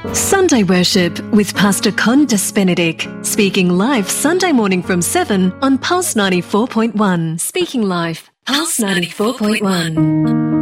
Sunday Worship with Pastor Condas Benedict. Speaking live Sunday morning from 7 on Pulse 94.1. Speaking live, Pulse 94.1.